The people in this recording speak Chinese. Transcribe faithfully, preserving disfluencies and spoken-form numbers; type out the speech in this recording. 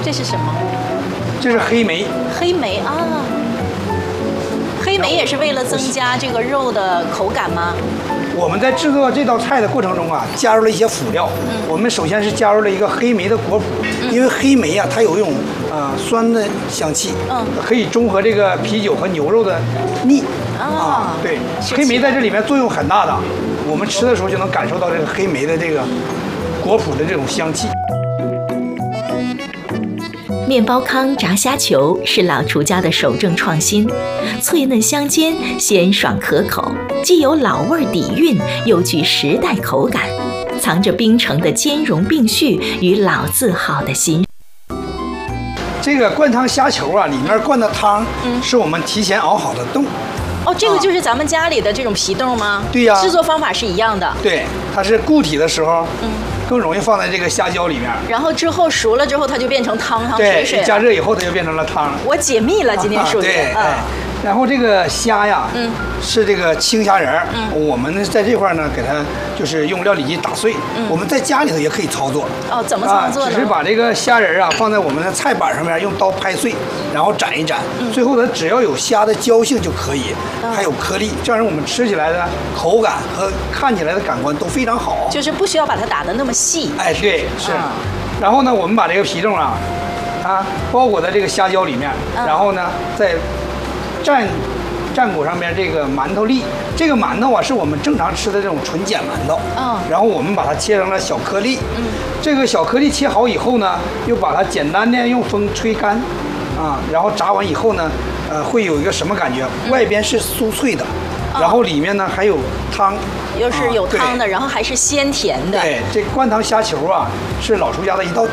这是什么？ 这是黑莓。 黑莓啊，黑莓也是为了增加这个肉的口感吗？ 我们在制作这道菜的过程中啊，加入了一些辅料。嗯、我们首先是加入了一个黑莓的果脯，嗯、因为黑莓啊，它有一种呃酸的香气，嗯，可以中和这个啤酒和牛肉的腻。啊, 啊，对，黑莓在这里面作用很大的，我们吃的时候就能感受到这个黑莓的这个果脯的这种香气。 面包糠炸虾球是老厨家的守正创新，脆嫩香煎，鲜爽可口，既有老味底蕴，又具时代口感，藏着冰城的兼容并蓄与老字号的心。 这个灌汤虾球啊，里面灌的汤是我们提前熬好的冻。 哦，这个就是咱们家里的这种皮冻吗？ 对呀、啊， 制作方法是一样的。 对，它是固体的时候，嗯，更容易放在这个虾胶里面。 然后之后熟了之后，它就变成汤汤水水。 对，加热以后它就变成了汤。 我解密了，今天属于。 对，哎。然后这个虾呀，嗯，是这个青虾仁儿，嗯，我们在这块呢，给它就是用料理机打碎。嗯，我们在家里头也可以操作。 哦，怎么操作呢？ 啊、只是把这个虾仁啊放在我们的菜板上面，用刀拍碎，然后斩一斩，嗯、最后呢，只要有虾的胶性就可以，嗯、还有颗粒，这样我们吃起来的口感和看起来的感官都非常好。 就是不需要把它打得那么细。 哎，对，是。嗯、然后呢，我们把这个皮冻啊，啊，包裹在这个虾胶里面，嗯、然后呢，再蘸蘸裹上面这个馒头粒，这个馒头啊是我们正常吃的这种纯碱馒头，嗯，然后我们把它切成了小颗粒，嗯，这个小颗粒切好以后呢，又把它简单的用风吹干，啊，然后炸完以后呢，呃，会有一个什么感觉？嗯、外边是酥脆的，嗯、然后里面呢还有汤， 又是有汤的，啊、然后还是鲜甜的。 对，这灌汤虾球啊，是老厨家的一道